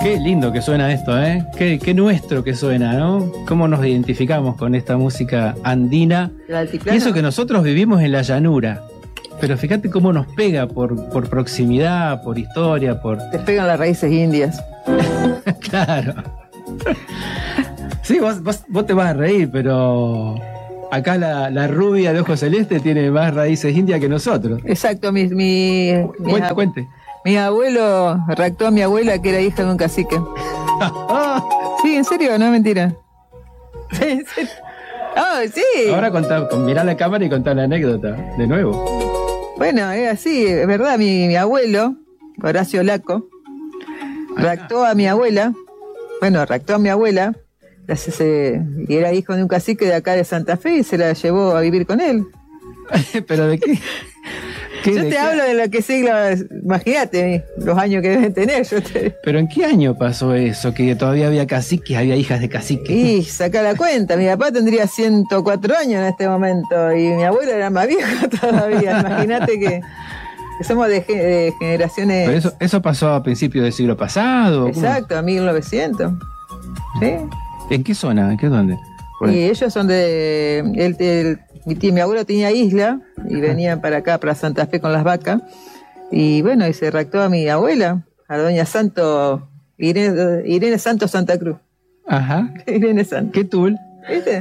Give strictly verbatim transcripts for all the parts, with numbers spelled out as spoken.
Qué lindo que suena esto, ¿eh? Qué, qué nuestro que suena, ¿no? Cómo nos identificamos con esta música andina. Y eso que nosotros vivimos en la llanura. Pero fíjate cómo nos pega por, por proximidad, por historia, por... Te pegan las raíces indias. Claro. Sí, vos, vos, vos te vas a reír, pero... Acá la, la rubia de ojos celeste tiene más raíces indias que nosotros. Exacto, mi... mi, mi cuente, cuente. Mi abuelo raptó a mi abuela, que era hija de un cacique. Sí, en serio, no es mentira. Sí, sí. Oh, sí. Ahora contá, mirá la cámara y contá la anécdota, de nuevo. Bueno, es así, es verdad, mi, mi abuelo, Horacio Laco, raptó a mi abuela, bueno, raptó a mi abuela, se, y era hijo de un cacique de acá de Santa Fe y se la llevó a vivir con él. ¿Pero de qué? ¿Qué Yo te qué? hablo de lo que siglo, imagínate los años que deben tener. Yo te... ¿Pero en qué año pasó eso? Que todavía había caciques, había hijas de caciques. Y saca la cuenta, mi papá tendría ciento cuatro años en este momento y mi abuelo era más viejo todavía. Imagínate que, que somos de, de generaciones... Pero eso, eso pasó a principios del siglo pasado. Exacto, ¿cómo? A mil novecientos. ¿Sí? ¿En qué zona? ¿En qué dónde? Y ellos son de... El, el, mi, tío, mi abuelo tenía isla y venían para acá, para Santa Fe con las vacas. Y bueno, y se raptó a mi abuela, a doña Santo, Irene, Irene Santo Santa Cruz. Ajá. Irene Santo. ¿Qué tul? ¿Viste?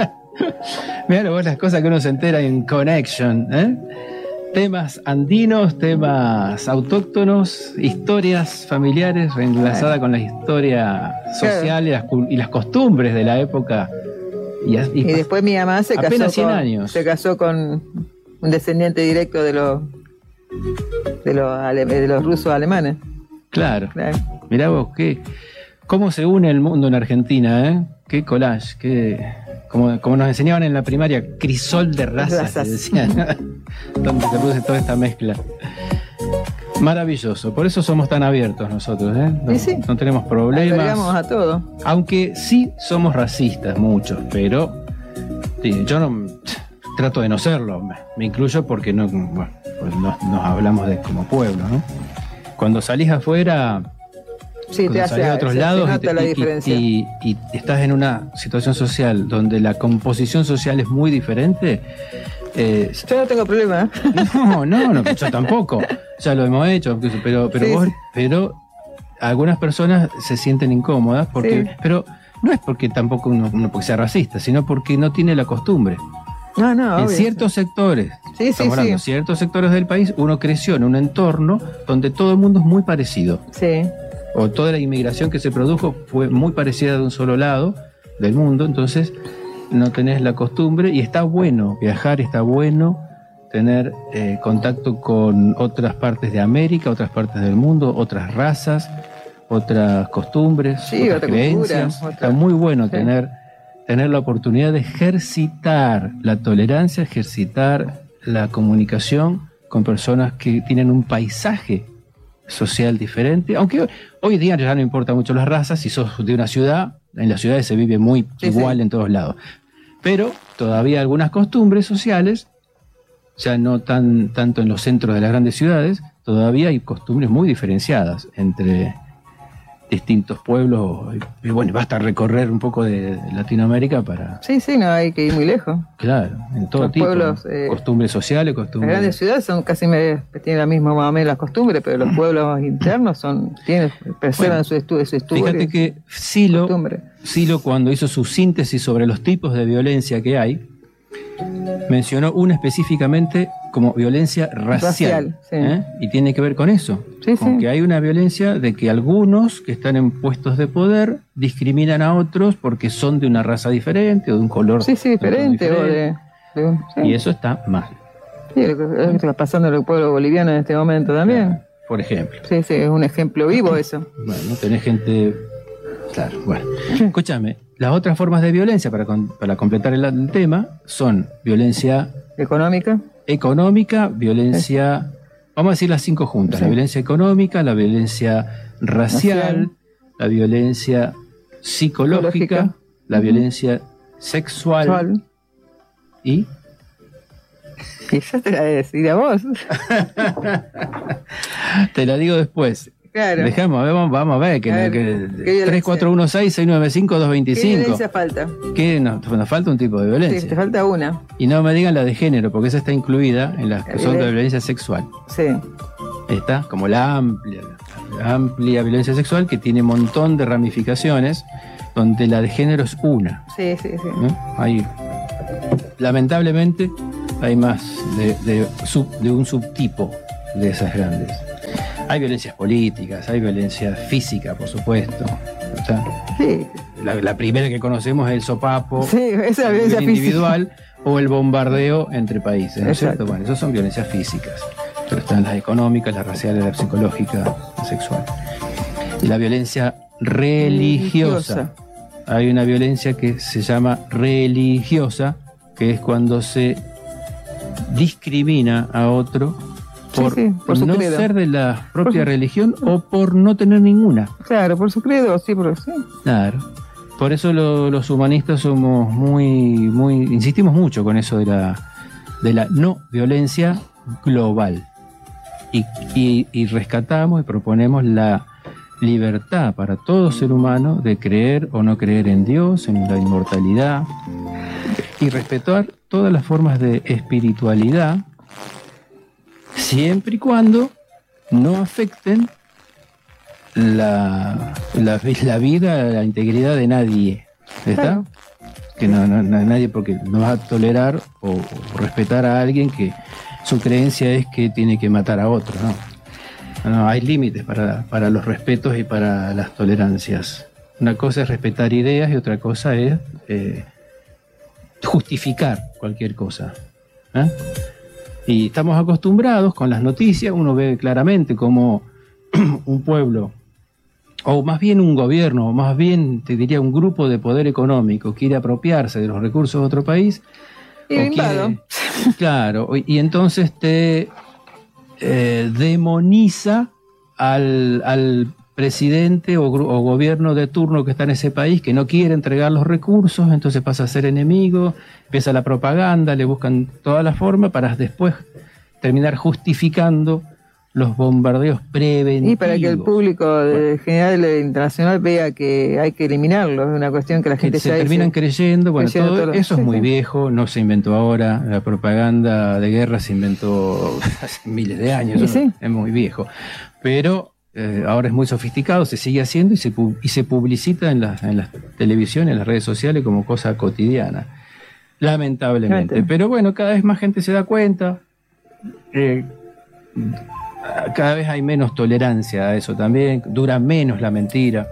Mirá vos las cosas que uno se entera en Connection, ¿eh? Temas andinos, temas autóctonos, historias familiares enlazadas con la historia social, claro, y, las, y las costumbres de la época. Y, y, y después mi mamá se casó, apenas cien con, años. se casó con un descendiente directo de los de los, de los rusos alemanes. Claro. claro. Mirá vos, qué, cómo se une el mundo en Argentina, ¿eh? Qué collage, qué... Como, como nos enseñaban en la primaria, crisol de razas, razas. Decían, donde se produce toda esta mezcla. Maravilloso, por eso somos tan abiertos nosotros, ¿eh? No, sí, sí. no tenemos problemas. Albergamos a todo. Aunque sí somos racistas, muchos, pero sí, yo no trato de no serlo, me, me incluyo porque no, bueno, pues nos, nos hablamos de como pueblo, ¿no? Cuando salís afuera... Sí, te hace, a otros se, lados se nota y, la y, diferencia. Y, y, y estás en una situación social donde la composición social es muy diferente. Eh, yo no tengo problema. No, no, no, yo tampoco. Ya lo hemos hecho, pero, pero, sí, vos, sí. pero algunas personas se sienten incómodas porque, sí. Pero no es porque tampoco uno, uno porque sea racista, sino porque no tiene la costumbre. No, no, en obvio. ciertos sectores, sí, estamos sí, hablando, sí. ciertos sectores del país, uno creció en un entorno donde todo el mundo es muy parecido. Sí. O toda la inmigración que se produjo fue muy parecida de un solo lado del mundo, entonces no tenés la costumbre y está bueno viajar, está bueno tener eh, contacto con otras partes de América, otras partes del mundo, otras razas, otras costumbres, sí, otras otra creencias. Cultura, está otra... muy bueno sí. tener, tener la oportunidad de ejercitar la tolerancia, ejercitar la comunicación con personas que tienen un paisaje social diferente, aunque hoy día ya no importa mucho las razas, si sos de una ciudad, en las ciudades se vive muy sí, igual sí. en todos lados, pero todavía algunas costumbres sociales, ya no tan tanto en los centros de las grandes ciudades, todavía hay costumbres muy diferenciadas entre distintos pueblos, y bueno, basta recorrer un poco de Latinoamérica para... Sí, sí, no hay que ir muy lejos. Claro, en todo los tipo, pueblos, eh, costumbres sociales, costumbres... Las grandes ciudades son casi, me, tienen la misma más o menos las costumbres, pero los pueblos internos son tienen preservan bueno, su estudio, su estudio. Fíjate que Silo, Silo, cuando hizo su síntesis sobre los tipos de violencia que hay, mencionó una específicamente como violencia racial, racial sí. ¿eh? Y tiene que ver con eso, sí, con sí. que hay una violencia de que algunos que están en puestos de poder discriminan a otros porque son de una raza diferente o de un color sí, sí, diferente, diferente. O de, de un, sí. Y eso está mal. Sí, es lo que está pasando en el pueblo boliviano en este momento también. Claro, por ejemplo. Sí, sí, es un ejemplo vivo eso. Bueno, tenés gente... Claro, bueno. Escúchame, las otras formas de violencia, para, para completar el, el tema, son violencia... ¿Económica? Económica, violencia... Sí. Vamos a decir las cinco juntas. Sí. La violencia económica, la violencia racial, racial. La violencia psicológica, psicológica. La uh-huh. violencia sexual. Sexual. ¿Y? Y yo te la voy a decir a vos. Te la digo después. Claro. Dejamos, vamos, vamos a ver, que, A ver, que tres cuatro uno seis, seis nueve cinco, dos dos ¿Qué cinco. violencia falta? ¿Qué? Nos, nos falta un tipo de violencia. Sí, te falta una. Y no me digan la de género, porque esa está incluida en las que son de Eh, violencia sexual. Sí. Está como la amplia, la amplia violencia sexual, que tiene un montón de ramificaciones, donde la de género es una. Sí, sí, sí. ¿No? Hay, lamentablemente hay más de, de, sub, de un subtipo de esas grandes. Hay violencias políticas, hay violencia física, por supuesto. O sea, Sí. la, la primera que conocemos es el sopapo, Sí, esa es la a nivel violencia individual, o el bombardeo entre países, ¿no es Exacto. cierto? Bueno, esas son violencias físicas, pero están las económicas, las raciales, la psicológica, la sexual. Y la violencia religiosa. Religiosa. Hay una violencia que se llama religiosa, que es cuando se discrimina a otro por, Sí, sí, por su no credo. ser de la propia Por su- religión o por no tener ninguna. Claro, por su credo, sí, por sí. Claro. Por eso lo- los humanistas somos muy, muy, insistimos mucho con eso de la, de la no violencia global. Y, y, y rescatamos y proponemos la libertad para todo ser humano de creer o no creer en Dios, en la inmortalidad, y respetar todas las formas de espiritualidad, siempre y cuando no afecten la, la, la vida, la integridad de nadie. ¿Está? Claro. Que no, no, no- nadie, porque no vas a tolerar o, o respetar a alguien que su creencia es que tiene que matar a otro, ¿no? No, hay límites para, para los respetos y para las tolerancias. Una cosa es respetar ideas y otra cosa es eh, justificar cualquier cosa. ¿eh? Y estamos acostumbrados con las noticias, uno ve claramente cómo un pueblo, o más bien un gobierno, o más bien te diría un grupo de poder económico quiere apropiarse de los recursos de otro país. Y o invado. quiere- claro, y entonces te eh, demoniza al, al presidente o, gru- o gobierno de turno que está en ese país, que no quiere entregar los recursos, entonces pasa a ser enemigo, empieza la propaganda, le buscan toda la forma para después terminar justificando los bombardeos preventivos. Y para que el público de general e internacional vea que hay que eliminarlo, es una cuestión que la Que gente se ya terminan dice. creyendo, bueno, creyendo todo todo. eso es Sí, muy sí. viejo, no se inventó ahora, la propaganda de guerra se inventó hace miles de años, Y eso sí. es muy viejo, pero eh, ahora es muy sofisticado, se sigue haciendo y se, pu- y se publicita en las en las televisiones, en las redes sociales como cosa cotidiana, lamentablemente. Lamentablemente. Pero bueno, cada vez más gente se da cuenta, eh, cada vez hay menos tolerancia a eso también, dura menos la mentira.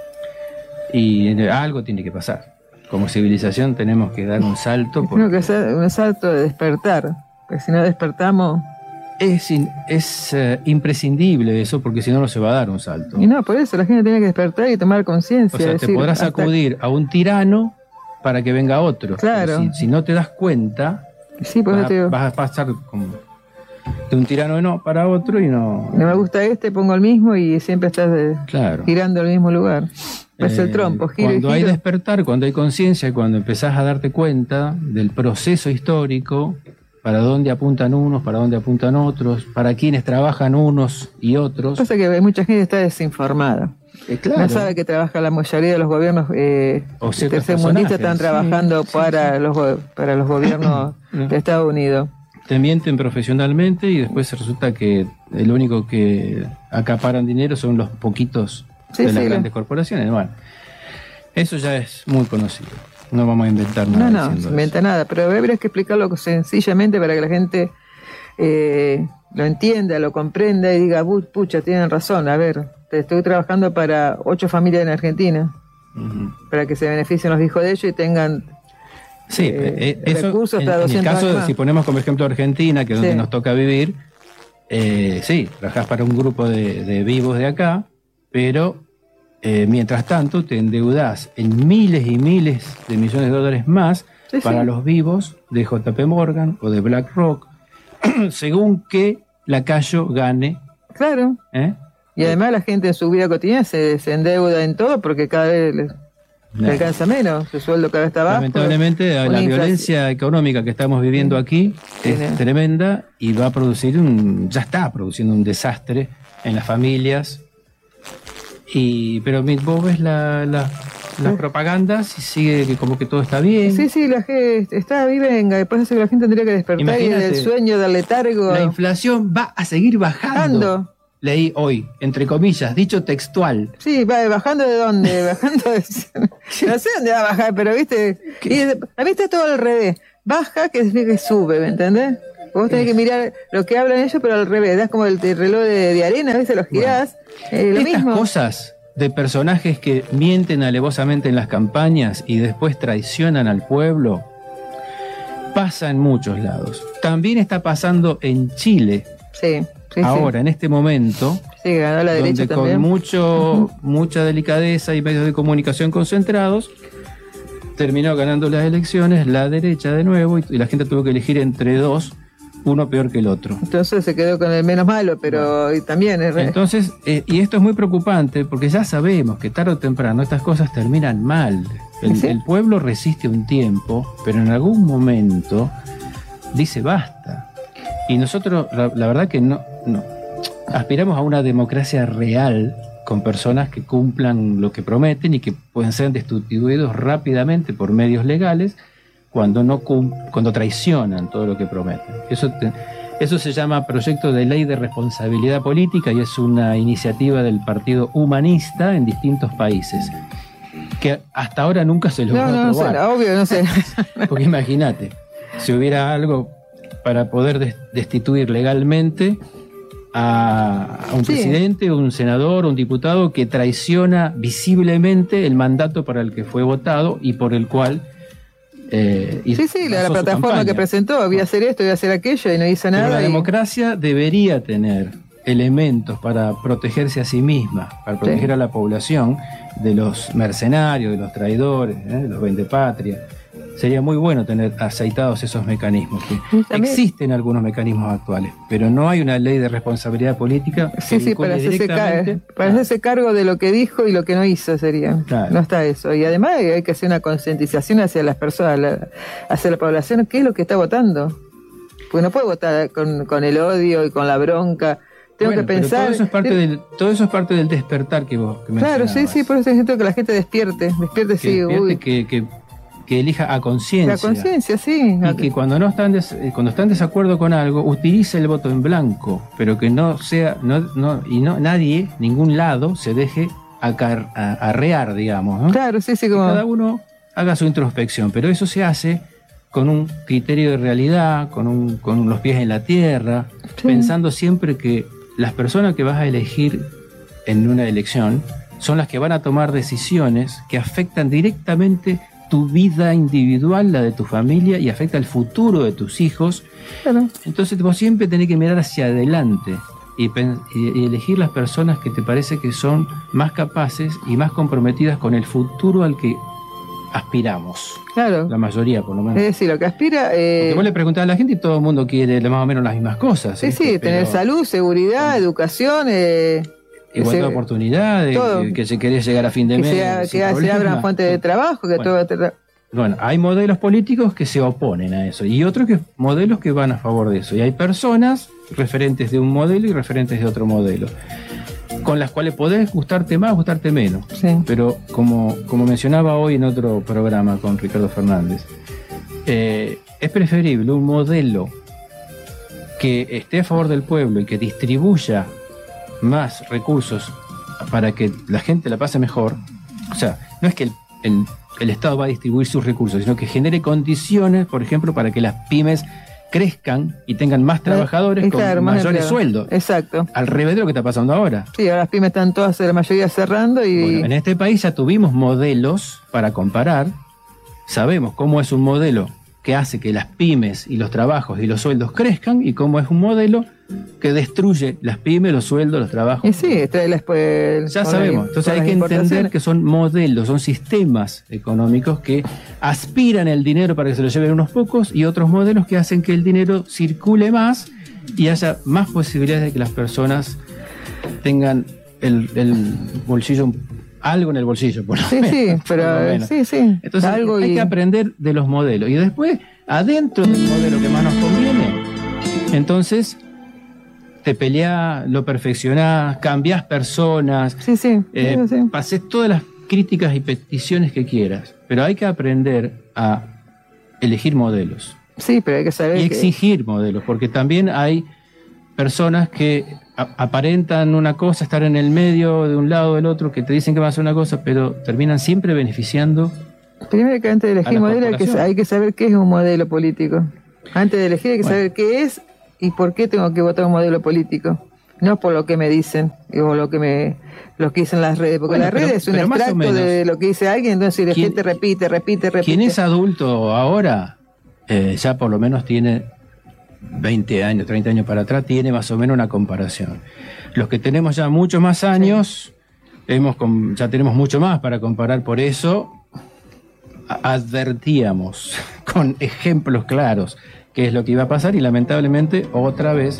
Y eh, algo tiene que pasar. Como civilización tenemos que dar un salto. Tengo Porque que hacer un salto de despertar, porque si no despertamos. es in- es eh, imprescindible eso, porque si no, no se va a dar un salto. Y no, por eso la gente tiene que despertar y tomar conciencia. O sea, te decir, podrás hasta- acudir a un tirano para que venga otro. Claro. Pero Si, si no te das cuenta, Sí, por vas eso te a, digo, vas a pasar como de un tirano no para otro y no. no me gusta este, pongo el mismo y siempre estás de- Claro. girando al mismo lugar. Es el Eh, trompo, giro y Cuando hay giro. despertar, cuando hay conciencia, y cuando empezás a darte cuenta del proceso histórico, para dónde apuntan unos, para dónde apuntan otros, para quienes trabajan unos y otros. Pasa que hay mucha gente que está desinformada. Eh, claro. No sabe que trabaja la mayoría de los gobiernos eh, O ciertos tercermundistas están personajes, trabajando sí, sí, para, Los, go- para los gobiernos de Estados Unidos. Te mienten profesionalmente y después resulta que el único que acaparan dinero son los poquitos Sí, de las sí, grandes lo- corporaciones. Bueno, eso ya es muy conocido. No vamos a inventar No, nada. no, diciendo se inventa eso. nada, pero habría que explicarlo sencillamente para que la gente eh, lo entienda, lo comprenda y diga, "Bu- pucha, tienen razón, a ver, te estoy trabajando para ocho familias en Argentina, Ujú. para que se beneficien los hijos de ellos y tengan Sí, eh, eh, eso, recursos en, hasta en el doscientos caso, años de, más. si ponemos como ejemplo Argentina, que es donde Sí. nos toca vivir, eh, sí, trabajás para un grupo de, de vivos de acá, pero eh, mientras tanto te endeudás en miles y miles de millones de dólares más Sí, para sí. los vivos de J P Morgan o de BlackRock, según que Lacayo gane. Claro. ¿eh? Y además la gente en su vida cotidiana se, se endeuda en todo porque cada vez le, le No. alcanza menos, su sueldo cada vez está bajo. Lamentablemente la una inflación- violencia económica que estamos viviendo aquí es Tiene- tremenda y va a producir un, ya está produciendo un desastre en las familias Y, pero vos ves la, la, las propagandas y sigue que como que todo está bien. Sí, sí, la gente está vive, después de que la gente tendría que despertar. Imagínate, y del sueño, del letargo. La inflación va a seguir bajando. Ando. Leí hoy, entre comillas, dicho textual. Sí, va bajando de dónde, bajando de... No sé dónde va a bajar, pero viste, y, a mí está todo al revés. Baja, que significa que sube, ¿me entendés? Vos tenés que mirar lo que hablan ellos, pero al revés. Das como el, el reloj de, de arena, ¿viste? Los girás. Bueno, eh, lo estas mismo. Cosas de personajes que mienten alevosamente en las campañas y después traicionan al pueblo, pasa en muchos lados. También está pasando en Chile. Sí. Sí, ahora, sí. en este momento, sí, ganó la derecha donde también. con mucho, uh-huh. mucha delicadeza y medios de comunicación concentrados, terminó ganando las elecciones la derecha de nuevo y, y la gente tuvo que elegir entre dos, uno peor que el otro. Entonces se quedó con el menos malo, pero bueno. y también es re... Entonces, eh, y esto es muy preocupante porque ya sabemos que tarde o temprano estas cosas terminan mal. El, ¿sí? el pueblo resiste un tiempo, pero en algún momento dice basta. Y nosotros, la, la verdad que no, no aspiramos a una democracia real con personas que cumplan lo que prometen y que pueden ser destituidos rápidamente por medios legales cuando no cuando traicionan todo lo que prometen. Eso, te, eso se llama Proyecto de Ley de Responsabilidad Política y es una iniciativa del Partido Humanista en distintos países, que hasta ahora nunca se logró no, no, aprobar. No, obvio, no sé. Porque imagínate, si hubiera algo para poder destituir legalmente a, a un sí. presidente, un senador, un diputado que traiciona visiblemente el mandato para el que fue votado y por el cual eh, sí, sí, la, la plataforma campaña. que presentó, voy a hacer esto, voy a hacer aquello y no hizo nada. Pero la y... democracia debería tener elementos para protegerse a sí misma, para proteger sí. a la población de los mercenarios, de los traidores, ¿eh? de los vendepatrias. Sería muy bueno tener aceitados esos mecanismos. Que existen algunos mecanismos actuales, pero no hay una ley de responsabilidad política. Sí, sí, para hacerse, car para hacerse cargo de lo que dijo y lo que no hizo sería. Claro. No está eso. Y además hay que hacer una concientización hacia las personas, la, hacia la población, qué es lo que está votando. Porque no puede votar con, con el odio y con la bronca. Tengo bueno, que pensar. Todo eso es parte del, todo eso es parte del despertar que vos que Claro, sí, sí, por eso siento que la gente despierte, despierte, que sí, despierte uy. que, que que elija a conciencia. La conciencia, sí. Y que cuando no están des, cuando están en desacuerdo con algo, utilice el voto en blanco, pero que no sea, no, no, y no nadie, ningún lado, se deje acar, a, arrear, digamos, ¿no? Claro, sí, sí, como... Que cada uno haga su introspección, pero eso se hace con un criterio de realidad, con un, con los pies en la tierra, sí. pensando siempre que las personas que vas a elegir en una elección son las que van a tomar decisiones que afectan directamente tu vida individual, la de tu familia, y afecta el futuro de tus hijos. Claro. Entonces vos siempre tenés que mirar hacia adelante y, y elegir las personas que te parece que son más capaces y más comprometidas con el futuro al que aspiramos. Claro. La mayoría, por lo menos. Es decir, lo que aspira... Eh... Porque vos le preguntás a la gente y todo el mundo quiere más o menos las mismas cosas. Sí, ¿sí? sí, tener pero... salud, seguridad, educación... Eh... Igualdad de oportunidades, que, que se querés llegar a fin de que mes. Sea, que se abran fuentes de trabajo, que bueno, todo... Bueno, hay modelos políticos que se oponen a eso y otros que modelos que van a favor de eso. Y hay personas referentes de un modelo y referentes de otro modelo, con las cuales podés gustarte más, gustarte menos. Sí. Pero como, como mencionaba hoy en otro programa con Ricardo Fernández, eh, es preferible un modelo que esté a favor del pueblo y que distribuya más recursos para que la gente la pase mejor. O sea, no es que el, el, el Estado va a distribuir sus recursos, sino que genere condiciones, por ejemplo, para que las pymes crezcan y tengan más trabajadores claro, con mayores empleado. sueldos. Exacto. Al revés de lo que está pasando ahora. Sí, ahora las pymes están todas, la mayoría cerrando y... Bueno, en este país ya tuvimos modelos para comparar. Sabemos cómo es un modelo que hace que las pymes y los trabajos y los sueldos crezcan y cómo es un modelo que destruye las pymes, los sueldos, los trabajos. Y sí, trae después... Ya sabemos. Entonces hay que entender que son modelos, son sistemas económicos que aspiran el dinero para que se lo lleven unos pocos y otros modelos que hacen que el dinero circule más y haya más posibilidades de que las personas tengan el, el bolsillo, algo en el bolsillo, por lo sí, menos. Sí, pero sí, sí. Entonces algo hay y... que aprender de los modelos y después, adentro del modelo que más nos conviene, entonces te peleás, lo perfeccionás, cambiás personas, sí, sí, eh, sí, sí. pasés todas las críticas y peticiones que quieras, pero hay que aprender a elegir modelos. Sí, pero hay que saber y que... exigir modelos, porque también hay personas que aparentan una cosa, estar en el medio de un lado o del otro, que te dicen que van a hacer una cosa, pero terminan siempre beneficiando. Primero que antes de elegir modelo hay que, hay que saber qué es un modelo político. Antes de elegir hay que bueno. saber qué es y por qué tengo que votar un modelo político. No por lo que me dicen o lo que me lo que dicen las redes, porque bueno, las redes es un extracto de lo que dice alguien, entonces la gente repite, repite, repite. Quien es adulto ahora, eh, ya por lo menos tiene veinte años, treinta años para atrás, tiene más o menos una comparación. Los que tenemos ya muchos más años, sí. hemos ya tenemos mucho más para comparar, por eso advertíamos con ejemplos claros qué es lo que iba a pasar y lamentablemente otra vez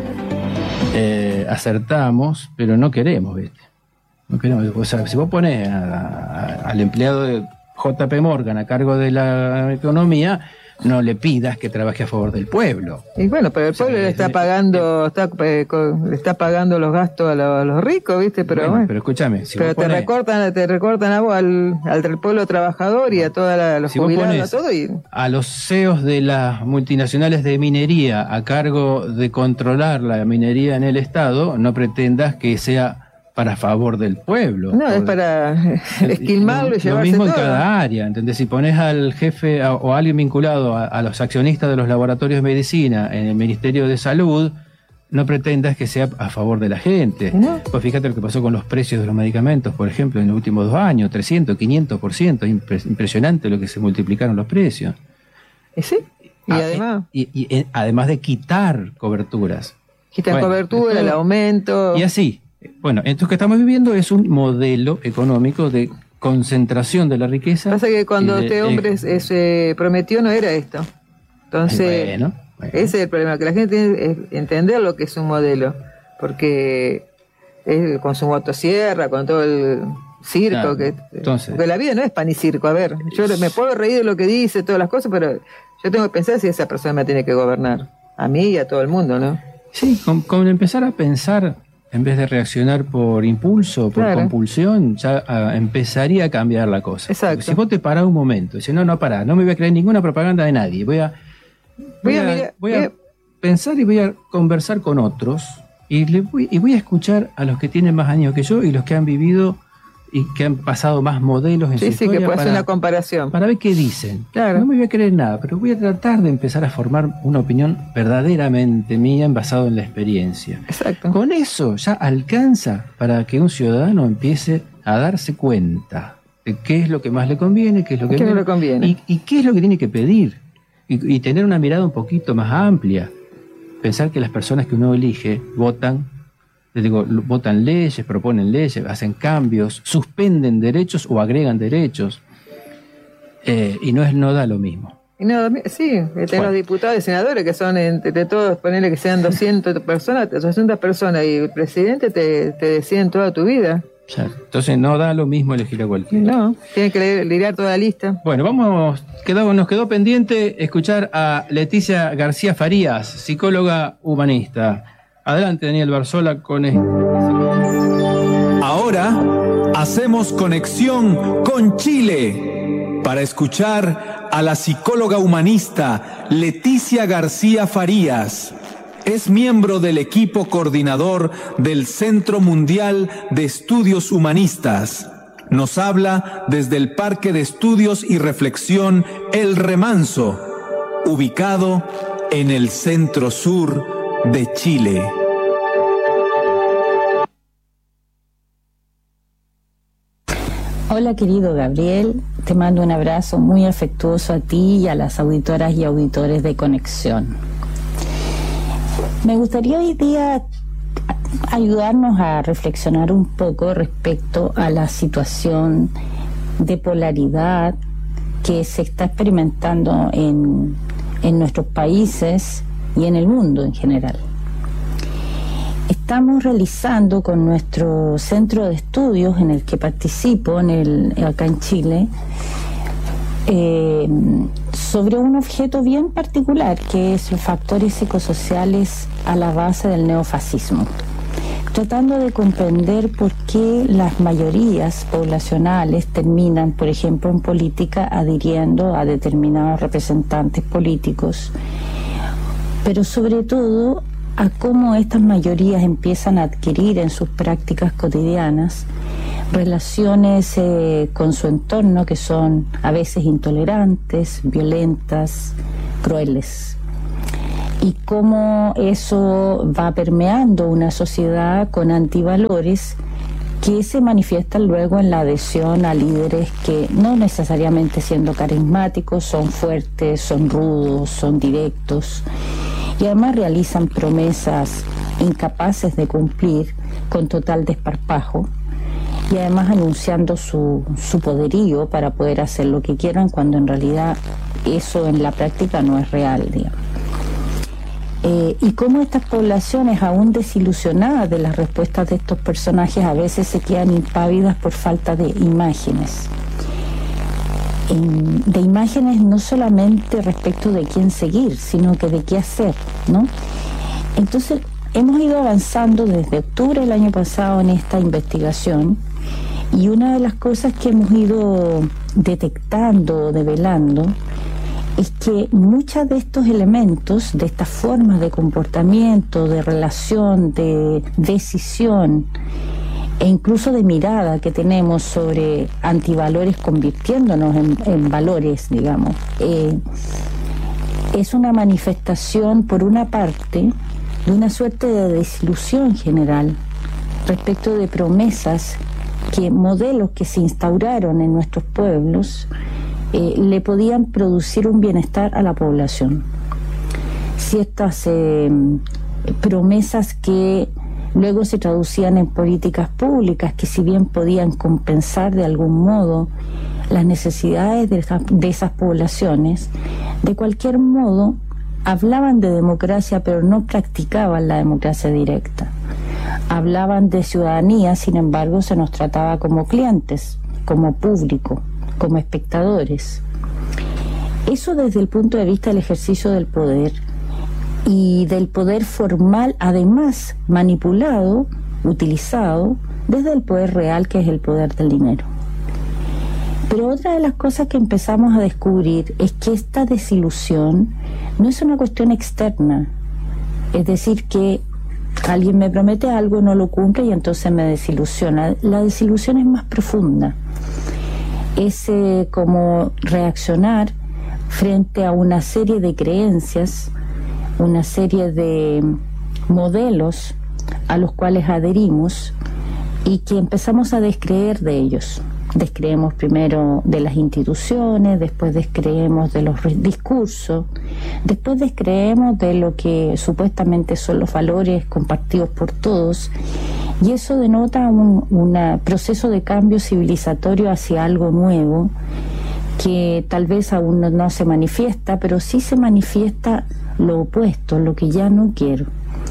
eh, acertamos, pero no queremos, ¿viste? No queremos. O sea, si vos pones a, a, al empleado de J P Morgan a cargo de la economía, no le pidas que trabaje a favor del pueblo. Y bueno, pero el pueblo o sea, le está pagando, está, eh, le está pagando los gastos a, lo, a los ricos, ¿viste? Pero bueno, bueno. Pero escúchame, si pero te pones, recortan, te recortan a vos, al, al pueblo trabajador y a todos los si jubilados, a todo y... a los C E Os de las multinacionales de minería a cargo de controlar la minería en el Estado, no pretendas que sea para favor del pueblo. No, es para esquilmarlo y llevarse todo. Lo mismo en cada área, ¿entendés? Si pones al jefe a, o a alguien vinculado a, a los accionistas de los laboratorios de medicina en el Ministerio de Salud, no pretendas que sea a favor de la gente. ¿No? Pues fíjate lo que pasó con los precios de los medicamentos, por ejemplo, en los últimos dos años, trescientos, quinientos por ciento, impre- impresionante lo que se multiplicaron los precios. ¿Y sí? Y ah, además... Y, y, y además de quitar coberturas. Quitar bueno, cobertura, esto, el aumento... Y así... Bueno, esto que estamos viviendo es un modelo económico de concentración de la riqueza. Pasa que cuando de, este hombre eh, se prometió no era esto. Entonces, bueno, bueno. ese es el problema, que la gente tiene que entender lo que es un modelo, porque es con su motosierra, con todo el circo, claro, que entonces, porque la vida no es pan y circo. A ver, yo me puedo reír de lo que dice, todas las cosas, pero yo tengo que pensar si esa persona me tiene que gobernar, a mí y a todo el mundo, ¿no? Sí, con, con empezar a pensar... En vez de reaccionar por impulso, por claro. compulsión, ya uh, empezaría a cambiar la cosa. Exacto. Si vos te parás un momento, dices, no, no, pará, no me voy a creer ninguna propaganda de nadie, voy a, voy, voy a, a, voy a, a pensar y voy a conversar con otros y, le voy, y voy a escuchar a los que tienen más años que yo y los que han vivido y que han pasado más modelos en sí, su sí, historia. Sí, que puede para, hacer una comparación. Para ver qué dicen. Claro. No me voy a creer nada, pero voy a tratar de empezar a formar una opinión verdaderamente mía basada en la experiencia. Exacto. Con eso ya alcanza para que un ciudadano empiece a darse cuenta de qué es lo que más le conviene, qué es lo que ¿Qué no le conviene y, y qué es lo que tiene que pedir. Y, y tener una mirada un poquito más amplia. Pensar que las personas que uno elige votan Les digo, votan leyes, proponen leyes, hacen cambios, suspenden derechos o agregan derechos, eh, y no es no da lo mismo. Y no, sí, tenemos bueno. diputados y senadores que son entre todos, ponerle que sean doscientas personas, doscientas personas, y el presidente te, te deciden toda tu vida. Ya, entonces no da lo mismo elegir a cualquiera. No, tiene que lidiar toda la lista. Bueno, vamos, quedó, nos quedó pendiente escuchar a Leticia García Farías, psicóloga humanista. Adelante, Daniel Barzola, con esto. Ahora hacemos conexión con Chile para escuchar a la psicóloga humanista Leticia García Farías. Es miembro del equipo coordinador del Centro Mundial de Estudios Humanistas. Nos habla desde el Parque de Estudios y Reflexión El Remanso, ubicado en el centro sur de Chile. Hola, querido Gabriel, te mando un abrazo muy afectuoso a ti y a las auditoras y auditores de Conexión. Me gustaría hoy día ayudarnos a reflexionar un poco respecto a la situación de polaridad que se está experimentando en, en nuestros países y en el mundo en general. Estamos realizando con nuestro centro de estudios en el que participo en el, acá en Chile eh, sobre un objeto bien particular, que es los factores psicosociales a la base del neofascismo, tratando de comprender por qué las mayorías poblacionales terminan, por ejemplo, en política adhiriendo a determinados representantes políticos, pero sobre todo a cómo estas mayorías empiezan a adquirir en sus prácticas cotidianas relaciones eh, con su entorno que son a veces intolerantes, violentas, crueles, y cómo eso va permeando una sociedad con antivalores que se manifiestan luego en la adhesión a líderes que no necesariamente siendo carismáticos son fuertes, son rudos, son directos, y además realizan promesas incapaces de cumplir con total desparpajo, y además anunciando su, su poderío para poder hacer lo que quieran, cuando en realidad eso en la práctica no es real, digamos. Eh, y cómo estas poblaciones, aún desilusionadas de las respuestas de estos personajes, a veces se quedan impávidas por falta de imágenes. En, de imágenes no solamente respecto de quién seguir, sino que de qué hacer, ¿no? Entonces, hemos ido avanzando desde octubre del año pasado en esta investigación, y una de las cosas que hemos ido detectando, develando, es que muchos de estos elementos, de estas formas de comportamiento, de relación, de decisión e incluso de mirada que tenemos sobre antivalores convirtiéndonos en, en valores, digamos, eh, es una manifestación, por una parte, de una suerte de desilusión general respecto de promesas, que modelos que se instauraron en nuestros pueblos eh, le podían producir un bienestar a la población. Ciertas eh, promesas que luego se traducían en políticas públicas que, si bien podían compensar de algún modo las necesidades de esas, de esas poblaciones, de cualquier modo hablaban de democracia pero no practicaban la democracia directa. Hablaban de ciudadanía, sin embargo se nos trataba como clientes, como público, como espectadores. Eso desde el punto de vista del ejercicio del poder, y del poder formal, además manipulado, utilizado desde el poder real, que es el poder del dinero. Pero otra de las cosas que empezamos a descubrir es que esta desilusión no es una cuestión externa, es decir, que alguien me promete algo, no lo cumple y entonces me desilusiona. La desilusión es más profunda, es eh, como reaccionar frente a una serie de creencias, una serie de modelos a los cuales adherimos y que empezamos a descreer de ellos. Descreemos primero de las instituciones, después descreemos de los discursos, después descreemos de lo que supuestamente son los valores compartidos por todos, y eso denota un una proceso de cambio civilizatorio hacia algo nuevo que tal vez aún no, no se manifiesta, pero sí se manifiesta lo opuesto, lo que ya no quiero.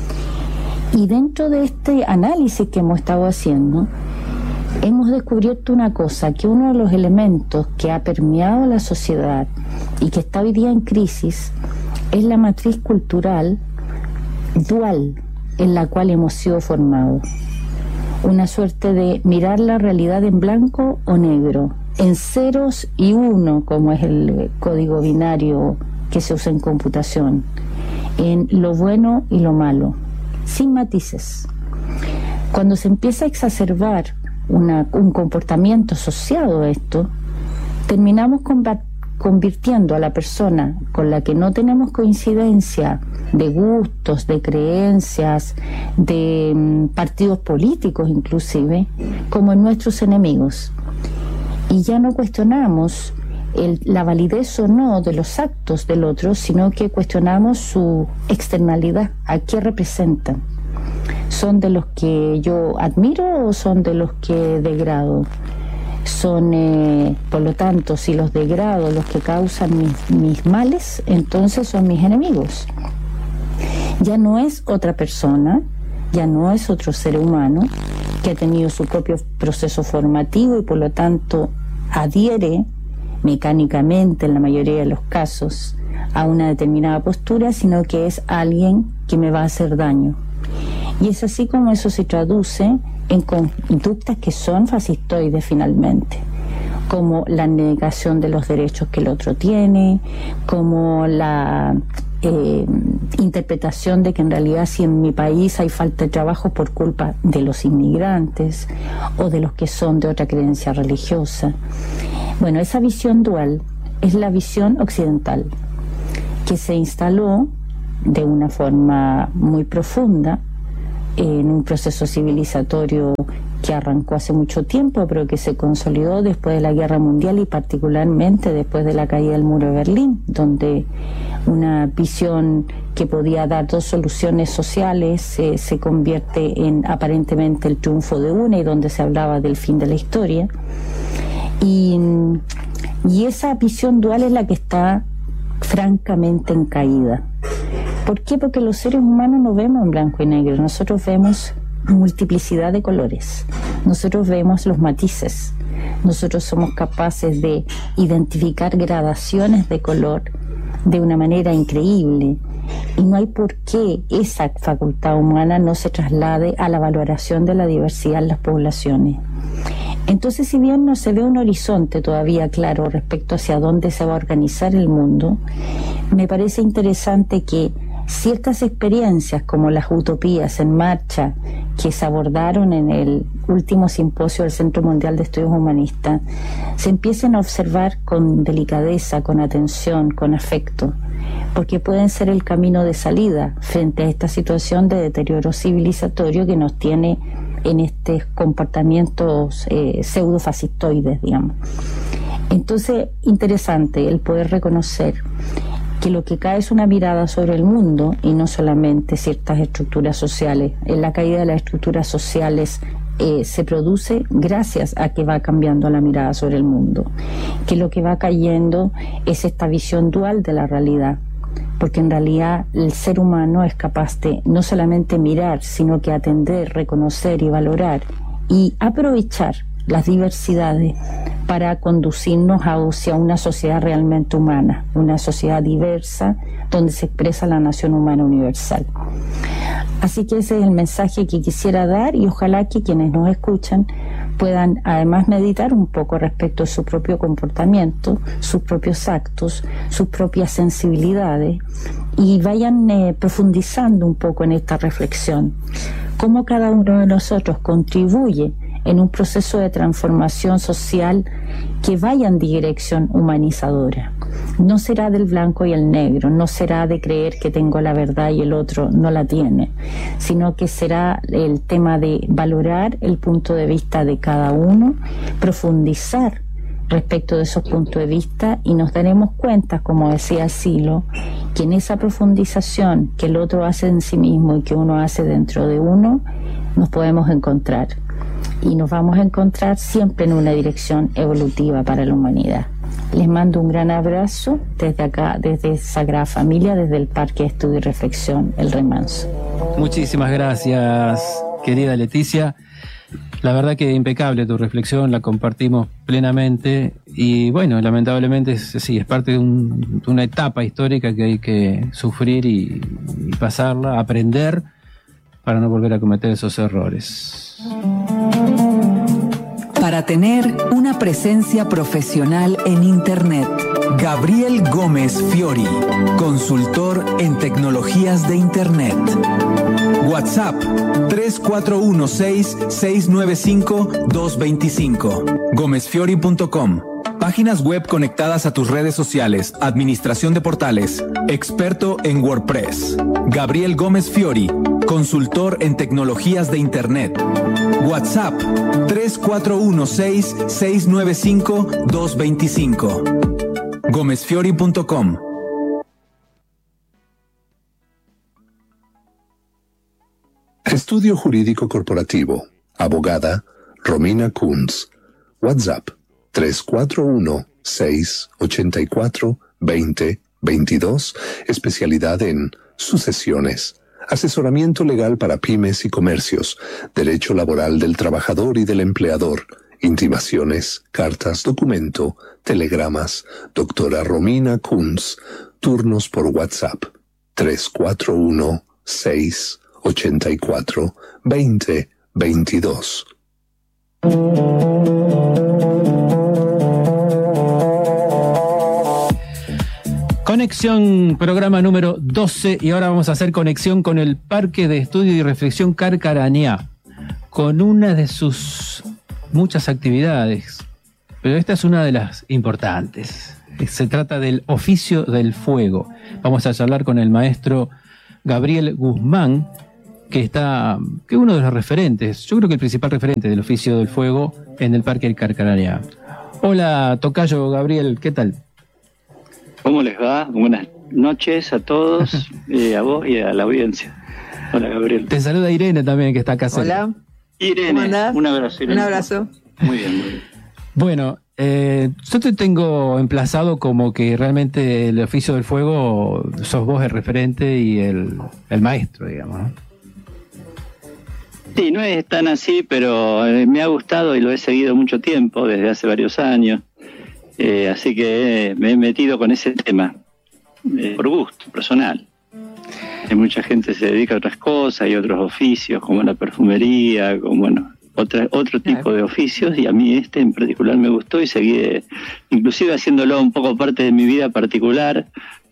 Y dentro de este análisis que hemos estado haciendo, hemos descubierto una cosa, que uno de los elementos que ha permeado la sociedad y que está hoy día en crisis es la matriz cultural dual en la cual hemos sido formados. Una suerte de mirar la realidad en blanco o negro, en ceros y uno, como es el código binario que se usa en computación, en lo bueno y lo malo, sin matices. Cuando se empieza a exacerbar Una, un comportamiento asociado a esto, terminamos convirtiendo a la persona con la que no tenemos coincidencia de gustos, de creencias, de um, partidos políticos inclusive, como en nuestros enemigos. Y ya no cuestionamos el, la validez o no de los actos del otro, sino que cuestionamos su externalidad, a qué representan. ¿Son de los que yo admiro o son de los que degrado? Son, eh, por lo tanto, si los degrado, los que causan mis, mis males, entonces son mis enemigos. Ya no es otra persona, ya no es otro ser humano que ha tenido su propio proceso formativo y por lo tanto adhiere mecánicamente en la mayoría de los casos a una determinada postura, sino que es alguien que me va a hacer daño. Y es así como eso se traduce en conductas que son fascistoides finalmente, como la negación de los derechos que el otro tiene, como la eh, interpretación de que en realidad si en mi país hay falta de trabajo por culpa de los inmigrantes o de los que son de otra creencia religiosa. Bueno, esa visión dual es la visión occidental, que se instaló de una forma muy profunda en un proceso civilizatorio que arrancó hace mucho tiempo, pero que se consolidó después de la Guerra Mundial y particularmente después de la caída del muro de Berlín, donde una visión que podía dar dos soluciones sociales eh, se convierte en aparentemente el triunfo de una, y donde se hablaba del fin de la historia. Y, y esa visión dual es la que está francamente en caída. ¿Por qué? Porque los seres humanos no vemos en blanco y negro, nosotros vemos multiplicidad de colores, nosotros vemos los matices, nosotros somos capaces de identificar gradaciones de color de una manera increíble, y no hay por qué esa facultad humana no se traslade a la valoración de la diversidad en las poblaciones. Entonces, si bien no se ve un horizonte todavía claro respecto hacia dónde se va a organizar el mundo, me parece interesante que ciertas experiencias como las utopías en marcha que se abordaron en el último simposio del Centro Mundial de Estudios Humanistas se empiecen a observar con delicadeza, con atención, con afecto, porque pueden ser el camino de salida frente a esta situación de deterioro civilizatorio que nos tiene en estos comportamientos eh, pseudo-fascistoides, digamos. Entonces, interesante el poder reconocer que lo que cae es una mirada sobre el mundo y no solamente ciertas estructuras sociales. En la caída de las estructuras sociales eh, se produce gracias a que va cambiando la mirada sobre el mundo, que lo que va cayendo es esta visión dual de la realidad, porque en realidad el ser humano es capaz de no solamente mirar, sino que atender, reconocer y valorar y aprovechar las diversidades para conducirnos hacia una sociedad realmente humana, una sociedad diversa donde se expresa la nación humana universal. Así que ese es el mensaje que quisiera dar, y ojalá que quienes nos escuchan puedan además meditar un poco respecto a su propio comportamiento, sus propios actos, sus propias sensibilidades, y vayan eh, profundizando un poco en esta reflexión. Cómo cada uno de nosotros contribuye en un proceso de transformación social que vaya en dirección humanizadora. No será del blanco y el negro, no será de creer que tengo la verdad y el otro no la tiene, sino que será el tema de valorar el punto de vista de cada uno, profundizar respecto de esos puntos de vista, y nos daremos cuenta, como decía Silo, que en esa profundización que el otro hace en sí mismo y que uno hace dentro de uno, nos podemos encontrar. Y nos vamos a encontrar siempre en una dirección evolutiva para la humanidad. Les mando un gran abrazo desde acá, desde Sagrada Familia, desde el Parque de Estudio y Reflexión El Remanso. Muchísimas gracias, querida Leticia. La verdad que impecable tu reflexión, la compartimos plenamente, y bueno, lamentablemente es, sí, es parte de, un, de una etapa histórica que hay que sufrir y, y pasarla, aprender para no volver a cometer esos errores. Para tener una presencia profesional en Internet, Gabriel Gómez Fiori, consultor en tecnologías de Internet. WhatsApp tres cuatro uno seis, seis nueve cinco, dos dos cinco. gómez fiori punto com. Páginas web conectadas a tus redes sociales, administración de portales, experto en WordPress. Gabriel Gómez Fiori, consultor en tecnologías de Internet. WhatsApp tres cuatro uno seis, seis nueve cinco, dos dos cinco. gómez fiori punto com. Estudio Jurídico Corporativo. Abogada Romina Kunz. WhatsApp tres cuatro uno seis, ocho cuatro, veinte, veintidós. Especialidad en sucesiones. Asesoramiento legal para pymes y comercios. Derecho laboral del trabajador y del empleador. Intimaciones, cartas, documento, telegramas, doctora Romina Kunz, turnos por WhatsApp, tres cuatro uno, seis ocho cuatro, dos cero dos dos. Conexión, programa número doce, y ahora vamos a hacer conexión con el Parque de Estudio y Reflexión Carcarañá, con una de sus muchas actividades, pero esta es una de las importantes. Se trata del oficio del fuego. Vamos a charlar con el maestro Gabriel Guzmán, que está, que es uno de los referentes, yo creo que el principal referente del oficio del fuego en el Parque del Carcarañá. Hola, tocayo Gabriel, ¿qué tal? ¿Cómo les va? Buenas noches a todos, eh, a vos y a la audiencia. Hola, Gabriel. Te saluda Irene también, que está acá. Hola. Irene, ¿Cómo andás? un abrazo, Irene. Un abrazo. Muy bien, muy bien. Bueno, eh, yo te tengo emplazado como que realmente el oficio del fuego sos vos el referente y el, el maestro, digamos, ¿no? Sí, no es tan así, pero eh, me ha gustado y lo he seguido mucho tiempo, desde hace varios años. Eh, así que eh, me he metido con ese tema, eh, por gusto, personal. Hay mucha gente que se dedica a otras cosas y otros oficios, como la perfumería, como bueno, otra, otro tipo Claro. de oficios, y a mí este en particular me gustó y seguí, eh, inclusive haciéndolo un poco parte de mi vida particular,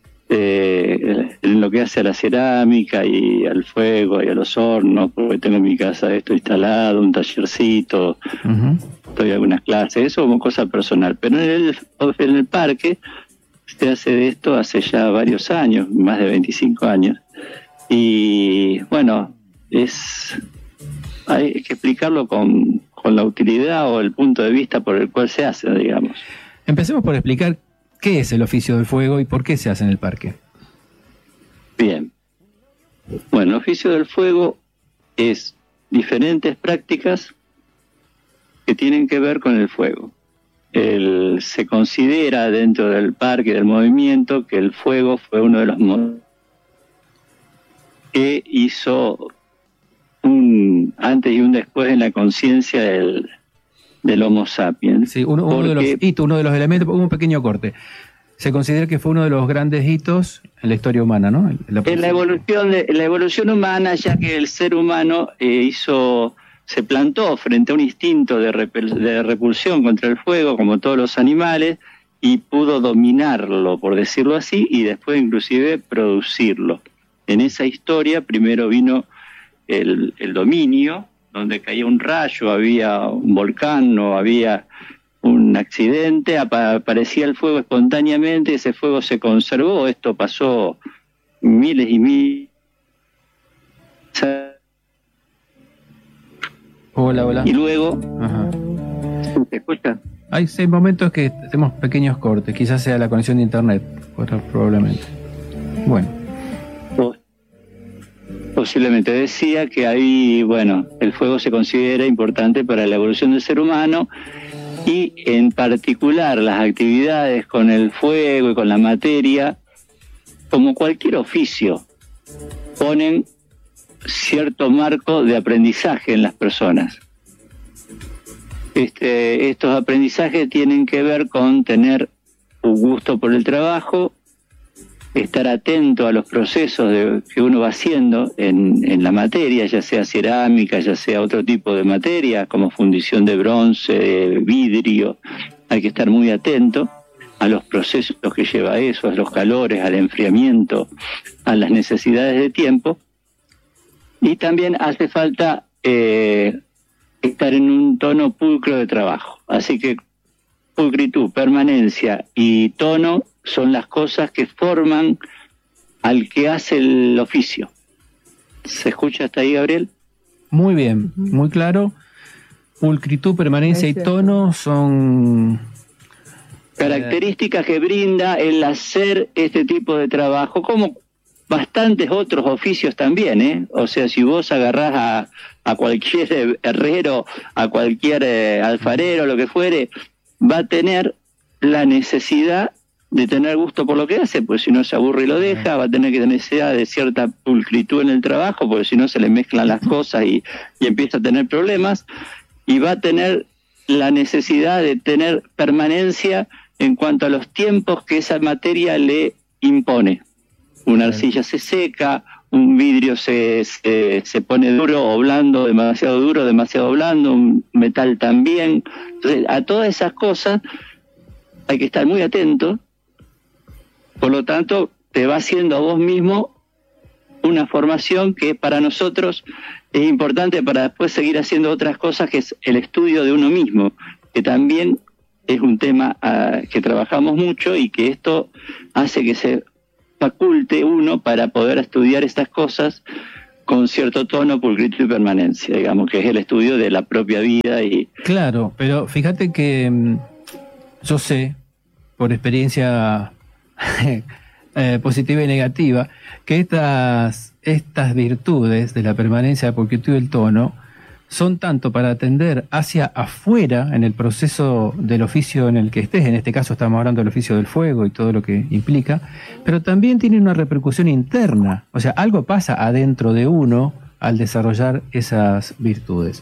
eh, en lo que hace a la cerámica y al fuego y a los hornos, porque tengo en mi casa esto instalado, un tallercito, Uh-huh. doy algunas clases, eso como cosa personal, pero en el, en el parque se hace de esto hace ya varios años, más de veinticinco años, y bueno, es hay que explicarlo con, con la utilidad o el punto de vista por el cual se hace, digamos. Empecemos por explicar qué es el oficio del fuego y por qué se hace en el parque. Bien, bueno, el oficio del fuego es diferentes prácticas que tienen que ver con el fuego. El, se considera dentro del parque, del movimiento, que el fuego fue uno de los mo- que hizo un antes y un después en la conciencia del, del Homo sapiens. Sí, uno, uno de los Porque- hitos, uno de los elementos, un pequeño corte. Se considera que fue uno de los grandes hitos en la historia humana, ¿no? En la, En la evolución, de, la evolución humana, ya que el ser humano eh, hizo, se plantó frente a un instinto de, repel, de repulsión contra el fuego, como todos los animales, y pudo dominarlo, por decirlo así, y después inclusive producirlo. En esa historia primero vino el, el dominio, donde caía un rayo, había un volcán o había un accidente, apa- aparecía el fuego espontáneamente, ese fuego se conservó, esto pasó miles y miles. Hola, hola. Y luego, Ajá. ¿se escucha? Hay seis momentos que tenemos pequeños cortes, quizás sea la conexión de internet, probablemente. Bueno. Posiblemente decía que ahí, bueno, el fuego se considera importante para la evolución del ser humano y en particular las actividades con el fuego y con la materia, como cualquier oficio, ponen cierto marco de aprendizaje en las personas. Este, estos aprendizajes tienen que ver con tener un gusto por el trabajo, estar atento a los procesos de, que uno va haciendo en, en la materia, ya sea cerámica, ya sea otro tipo de materia, como fundición de bronce, de vidrio. Hay que estar muy atento a los procesos que lleva eso, a los calores, al enfriamiento, a las necesidades de tiempo. Y también hace falta eh, estar en un tono pulcro de trabajo. Así que pulcritud, permanencia y tono son las cosas que forman al que hace el oficio. ¿Se escucha hasta ahí, Gabriel? Muy bien, muy claro. Pulcritud, permanencia y tono son características que brinda el hacer este tipo de trabajo, como bastantes otros oficios también, ¿eh? O sea, si vos agarrás a, a cualquier herrero, a cualquier eh, alfarero, lo que fuere, va a tener la necesidad de tener gusto por lo que hace, pues si no se aburre y lo deja, va a tener que tener necesidad de cierta pulcritud en el trabajo, porque si no se le mezclan las cosas y, y empieza a tener problemas, y va a tener la necesidad de tener permanencia en cuanto a los tiempos que esa materia le impone. Una arcilla se seca, un vidrio se, se, se pone duro o blando, demasiado duro, demasiado blando, un metal también. Entonces, a todas esas cosas hay que estar muy atento. Por lo tanto, te va haciendo a vos mismo una formación que para nosotros es importante para después seguir haciendo otras cosas, que es el estudio de uno mismo, que también es un tema uh, que trabajamos mucho y que esto hace que se faculte uno para poder estudiar estas cosas con cierto tono, pulcritud y permanencia, digamos, que es el estudio de la propia vida. Y claro, pero fíjate que mmm, yo sé, por experiencia eh, positiva y negativa, que estas, estas virtudes de la permanencia, la pulcritud y el tono son tanto para atender hacia afuera en el proceso del oficio en el que estés, en este caso estamos hablando del oficio del fuego y todo lo que implica, pero también tienen una repercusión interna, o sea, algo pasa adentro de uno al desarrollar esas virtudes.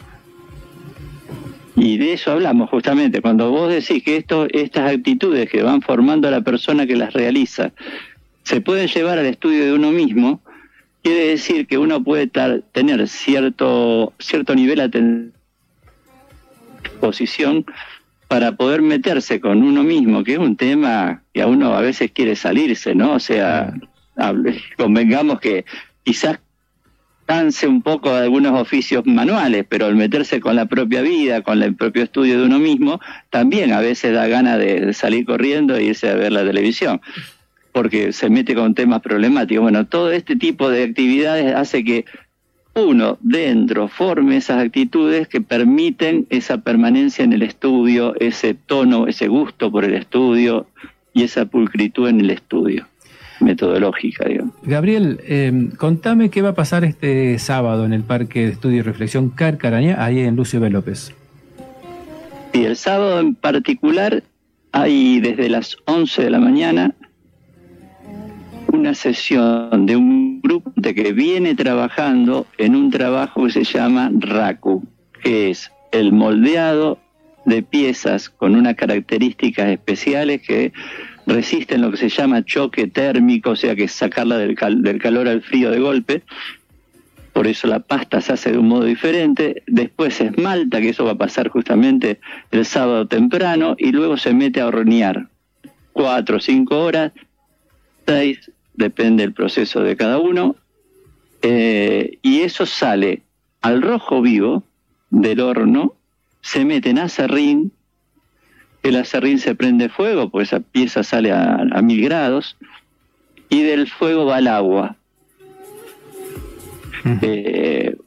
Y de eso hablamos justamente, cuando vos decís que esto, estas actitudes que van formando a la persona que las realiza, se pueden llevar al estudio de uno mismo, quiere decir que uno puede tar, tener cierto cierto nivel de exposición para poder meterse con uno mismo, que es un tema que a uno a veces quiere salirse, ¿no? O sea, hable, convengamos que quizás canse un poco de algunos oficios manuales, pero el meterse con la propia vida, con el propio estudio de uno mismo, también a veces da ganas de salir corriendo e irse a ver la televisión, porque se mete con temas problemáticos. Bueno, todo este tipo de actividades hace que uno dentro forme esas actitudes que permiten esa permanencia en el estudio, ese tono, ese gusto por el estudio y esa pulcritud en el estudio, metodológica, digamos. Gabriel, eh, contame qué va a pasar este sábado en el Parque de Estudio y Reflexión Carcarañá, ahí en Lucio B. López. Y el sábado en particular hay desde las once de la mañana una sesión de un grupo que viene trabajando en un trabajo que se llama Raku, que es el moldeado de piezas con unas características especiales que resisten lo que se llama choque térmico, o sea que es sacarla del, cal del calor al frío de golpe. Por eso la pasta se hace de un modo diferente. Después se esmalta, que eso va a pasar justamente el sábado temprano, y luego se mete a hornear cuatro o cinco horas, seis, depende del proceso de cada uno, eh, y eso sale al rojo vivo del horno, se mete en aserrín, el aserrín se prende fuego, pues esa pieza sale a, a mil grados, y del fuego va al agua. Uh-huh. eh,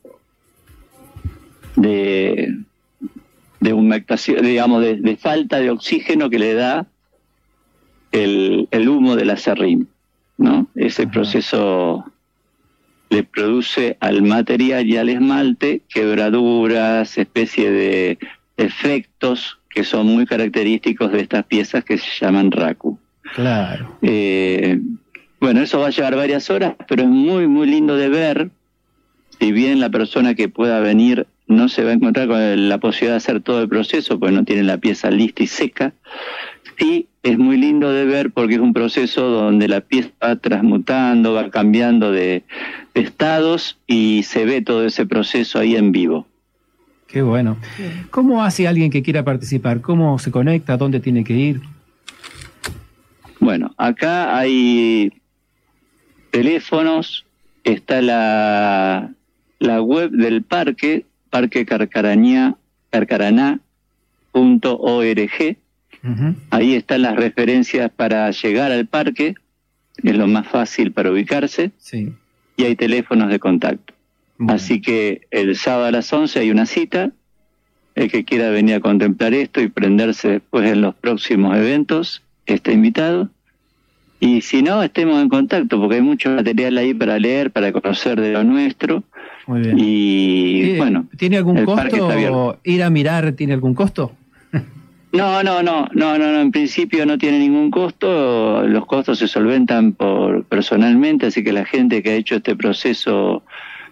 de, de humectación, digamos, de, de falta de oxígeno que le da el, el humo del aserrín, ¿no? Ese uh-huh. proceso le produce al material y al esmalte quebraduras, especie de efectos que son muy característicos de estas piezas que se llaman raku. Claro. Eh, bueno, eso va a llevar varias horas, pero es muy, muy lindo de ver. Si bien la persona que pueda venir no se va a encontrar con la posibilidad de hacer todo el proceso, porque no tiene la pieza lista y seca, sí es muy lindo de ver porque es un proceso donde la pieza va transmutando, va cambiando de, de estados y se ve todo ese proceso ahí en vivo. Qué bueno. ¿Cómo hace alguien que quiera participar? ¿Cómo se conecta? ¿Dónde tiene que ir? Bueno, acá hay teléfonos, está la, la web del parque, parque carcarañá, carcaraná punto org. Uh-huh. Ahí están las referencias para llegar al parque, es lo más fácil para ubicarse, sí. Y hay teléfonos de contacto. Bueno. Así que el sábado a las once hay una cita, el que quiera venir a contemplar esto y prenderse después en los próximos eventos, está invitado. Y si no, estemos en contacto, porque hay mucho material ahí para leer, para conocer de lo nuestro. Muy bien. Y ¿Tiene, bueno, ¿tiene algún costo ir a mirar? ¿Tiene algún costo? No, no, no, no, no, no, en principio no tiene ningún costo, los costos se solventan por personalmente, así que la gente que ha hecho este proceso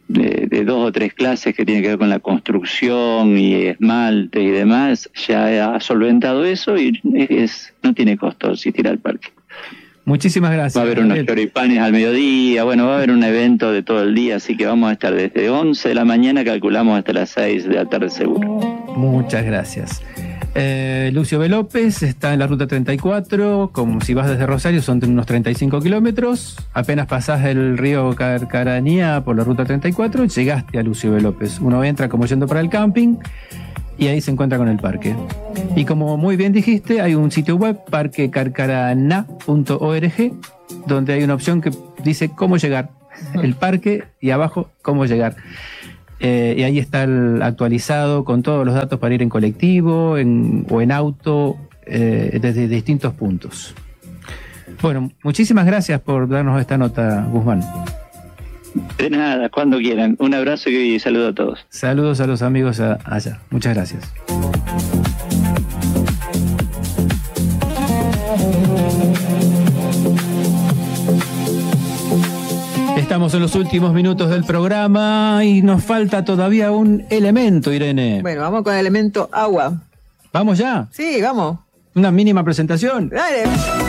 de, de dos o tres clases que tienen que ver con la construcción y esmalte y demás, ya ha solventado eso y es, no tiene costo asistir al parque. Muchísimas gracias. Va a haber unos choripanes al mediodía, bueno, va a haber un evento de todo el día, así que vamos a estar desde once de la mañana, calculamos hasta las seis de la tarde seguro. Muchas gracias. Eh, Lucio B. López está en la ruta treinta y cuatro, como si vas desde Rosario son unos treinta y cinco kilómetros, apenas pasás el río Carcaranía por la ruta treinta y cuatro, llegaste a Lucio B. López. Uno entra como yendo para el camping y ahí se encuentra con el parque. Y como muy bien dijiste, hay un sitio web, parque carcaraná punto org, donde hay una opción que dice cómo llegar, el parque, y abajo cómo llegar. Eh, y ahí está el actualizado con todos los datos para ir en colectivo en, o en auto, eh, desde distintos puntos. Bueno, muchísimas gracias por darnos esta nota, Guzmán. De nada, cuando quieran. Un abrazo y saludo a todos. Saludos a los amigos a, allá. Muchas gracias. Estamos en los últimos minutos del programa y nos falta todavía un elemento, Irene. Bueno, vamos con el elemento agua. ¿Vamos ya? Sí, vamos. Una mínima presentación. Dale.